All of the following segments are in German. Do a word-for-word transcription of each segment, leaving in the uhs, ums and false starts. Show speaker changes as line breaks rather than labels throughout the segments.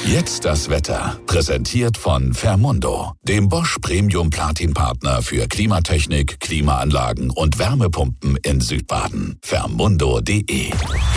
Jetzt das Wetter. Präsentiert von Fermundo, dem Bosch Premium Platin Partner für Klimatechnik, Klimaanlagen und Wärmepumpen in Südbaden. Fermundo punkt de.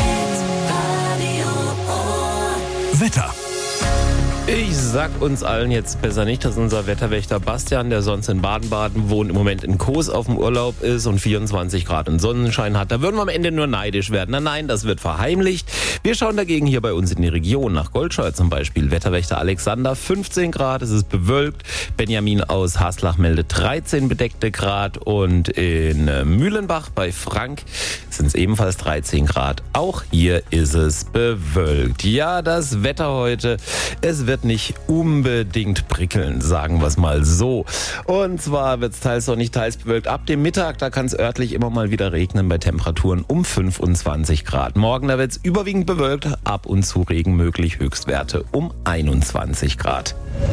Wetter.
Ich sag uns allen jetzt besser nicht, dass unser Wetterwächter Bastian, der sonst in Baden-Baden wohnt, im Moment in Kos auf dem Urlaub ist und vierundzwanzig Grad und Sonnenschein hat. Da würden wir am Ende nur neidisch werden. Nein, nein, das wird verheimlicht. Wir schauen dagegen hier bei uns in die Region, nach Goldscheuer zum Beispiel. Wetterwächter Alexander, fünfzehn Grad, es ist bewölkt. Benjamin aus Haslach meldet dreizehn bedeckte Grad und in Mühlenbach bei Frank sind es ebenfalls dreizehn Grad. Auch hier ist es bewölkt. Ja, das Wetter heute, es wird nicht unbedingt prickeln, sagen wir es mal so. Und zwar wird es teils sonnig, teils bewölkt. Ab dem Mittag, da kann es örtlich immer mal wieder regnen bei Temperaturen um fünfundzwanzig Grad. Morgen, da wird es überwiegend bewölkt, ab und zu Regen möglich, Höchstwerte um einundzwanzig Grad.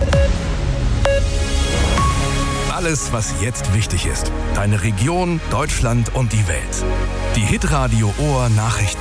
Alles, was jetzt wichtig ist. Deine Region, Deutschland und die Welt. Die Hitradio Ohr Nachrichten.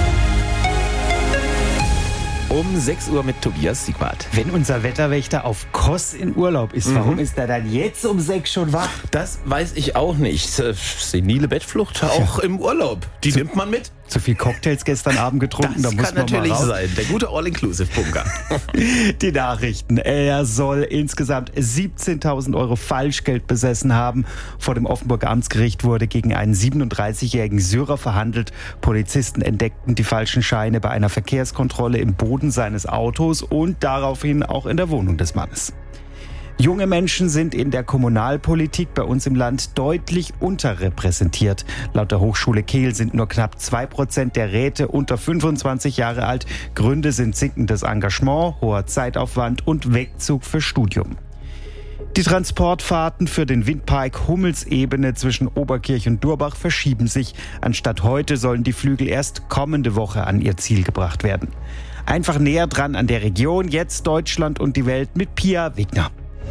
Um sechs Uhr mit Tobias Siegwart.
Wenn unser Wetterwächter auf Kos in Urlaub ist, mhm. warum ist er dann jetzt um sechs schon wach?
Das weiß ich auch nicht. Senile Bettflucht auch im Urlaub. Die zu, nimmt man mit.
Zu viel Cocktails gestern Abend getrunken,
das
da muss
kann
man
natürlich
mal raus.
sein. Der gute All-Inclusive-Bunker.
Die Nachrichten. Er soll insgesamt siebzehntausend Euro Falschgeld besessen haben. Vor dem Offenburger Amtsgericht wurde gegen einen siebenunddreißigjährigen Syrer verhandelt. Polizisten entdeckten die falschen Scheine bei einer Verkehrskontrolle im Boden seines Autos und daraufhin auch in der Wohnung des Mannes. Junge Menschen sind in der Kommunalpolitik bei uns im Land deutlich unterrepräsentiert. Laut der Hochschule Kehl sind nur knapp zwei Prozent der Räte unter fünfundzwanzig Jahre alt. Gründe sind sinkendes Engagement, hoher Zeitaufwand und Wegzug für Studium. Die Transportfahrten für den Windpark Hummelsebene zwischen Oberkirch und Durbach verschieben sich. Anstatt heute sollen die Flügel erst kommende Woche an ihr Ziel gebracht werden. Einfach näher dran an der Region, jetzt Deutschland und die Welt mit Pia Wegner.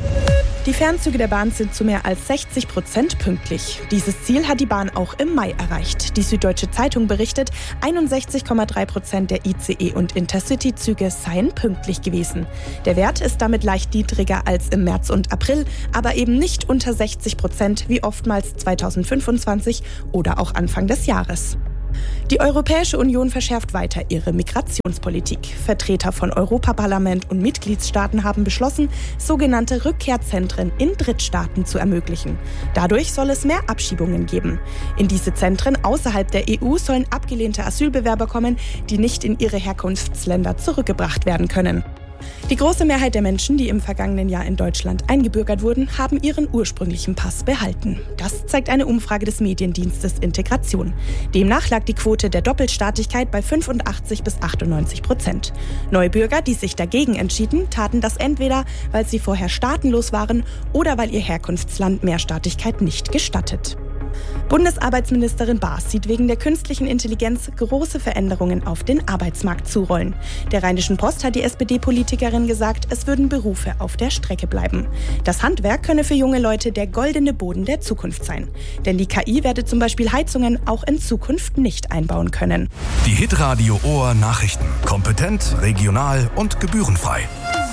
Die Fernzüge der Bahn sind zu mehr als sechzig Prozent pünktlich. Dieses Ziel hat die Bahn auch im Mai erreicht. Die Süddeutsche Zeitung berichtet, einundsechzig Komma drei Prozent der I C E- und Intercity-Züge seien pünktlich gewesen. Der Wert ist damit leicht niedriger als im März und April, aber eben nicht unter sechzig Prozent wie oftmals zweitausendfünfundzwanzig oder auch Anfang des Jahres. Die Europäische Union verschärft weiter ihre Migrationspolitik. Vertreter von Europaparlament und Mitgliedstaaten haben beschlossen, sogenannte Rückkehrzentren in Drittstaaten zu ermöglichen. Dadurch soll es mehr Abschiebungen geben. In diese Zentren außerhalb der E U sollen abgelehnte Asylbewerber kommen, die nicht in ihre Herkunftsländer zurückgebracht werden können. Die große Mehrheit der Menschen, die im vergangenen Jahr in Deutschland eingebürgert wurden, haben ihren ursprünglichen Pass behalten. Das zeigt eine Umfrage des Mediendienstes Integration. Demnach lag die Quote der Doppelstaatigkeit bei fünfundachtzig bis achtundneunzig Prozent. Neubürger, die sich dagegen entschieden, taten das entweder, weil sie vorher staatenlos waren oder weil ihr Herkunftsland Mehrstaatigkeit nicht gestattet. Bundesarbeitsministerin Baas sieht wegen der künstlichen Intelligenz große Veränderungen auf den Arbeitsmarkt zurollen. Der Rheinischen Post hat die S P D-Politikerin gesagt, es würden Berufe auf der Strecke bleiben. Das Handwerk könne für junge Leute der goldene Boden der Zukunft sein. Denn die K I werde zum Beispiel Heizungen auch in Zukunft nicht einbauen können.
Die Hitradio Ohr Nachrichten. Kompetent, regional und gebührenfrei.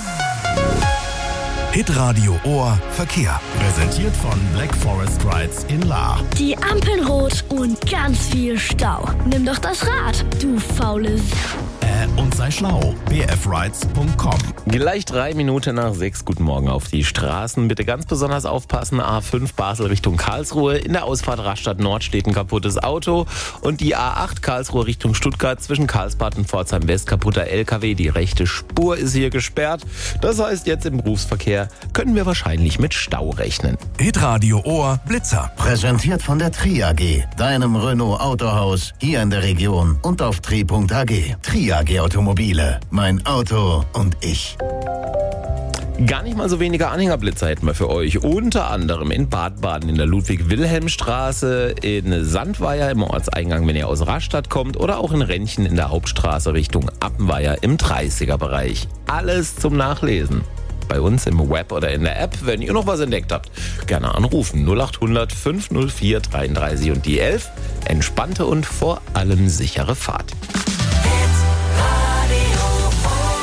Hitradio Ohr Verkehr.
Präsentiert von Black Forest Rides in Lahr.
Die Ampeln rot und ganz viel Stau. Nimm doch das Rad, du faule S***.
Äh, und sei schlau. b f rides punkt com.
Gleich drei Minuten nach sechs. Guten Morgen auf die Straßen. Bitte ganz besonders aufpassen. A fünf Basel Richtung Karlsruhe. In der Ausfahrt Rastatt Nord steht ein kaputtes Auto. Und die A acht Karlsruhe Richtung Stuttgart zwischen Karlsbad und Pforzheim West kaputter L K W. Die rechte Spur ist hier gesperrt. Das heißt, jetzt im Berufsverkehr können wir wahrscheinlich mit Stau rechnen.
Hitradio Ohr Blitzer.
Präsentiert von der Tri A G, deinem Renault Autohaus hier in der Region und auf tri punkt a g. Tri A G Automobile, mein Auto und ich.
Gar nicht mal so wenige Anhängerblitzer hätten wir für euch. Unter anderem in Bad-Baden in der Ludwig-Wilhelm-Straße, in Sandweier im Ortseingang, wenn ihr aus Rastatt kommt, oder auch in Rentchen in der Hauptstraße Richtung Appenweier im dreißiger-Bereich. Alles zum Nachlesen. Bei uns im Web oder in der App, wenn ihr noch was entdeckt habt. Gerne anrufen null acht hundert fünf null vier dreiunddreißig und die elf. Entspannte und vor allem sichere Fahrt.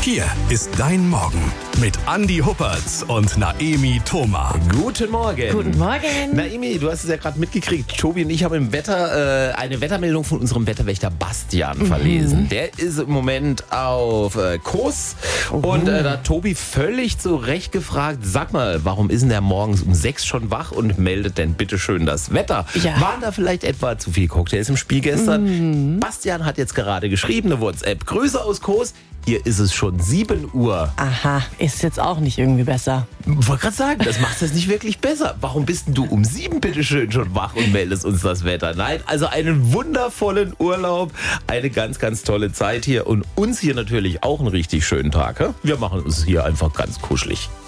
Hier ist dein Morgen mit Andi Huppertz und Naemi Thoma.
Guten Morgen.
Guten Morgen.
Naemi, du hast es ja gerade mitgekriegt. Tobi und ich haben im Wetter äh, eine Wettermeldung von unserem Wetterwächter Bastian mhm. verlesen. Der ist im Moment auf äh, Kos. Oh. Und äh, da hat Tobi völlig zu Recht gefragt, sag mal, warum ist denn der morgens um sechs schon wach und meldet denn bitte schön das Wetter?
Ja.
Waren da vielleicht etwa zu viele Cocktails im Spiel gestern? Mhm. Bastian hat jetzt gerade geschrieben, eine WhatsApp. Grüße aus Kos. Hier ist es schon sieben Uhr.
Aha, ist jetzt auch nicht irgendwie besser.
Ich wollte gerade sagen, das macht es nicht wirklich besser. Warum bist denn du um sieben bitteschön schon wach und meldest uns das Wetter? Nein, also einen wundervollen Urlaub, eine ganz, ganz tolle Zeit hier und uns hier natürlich auch einen richtig schönen Tag. He? Wir machen uns hier einfach ganz kuschelig.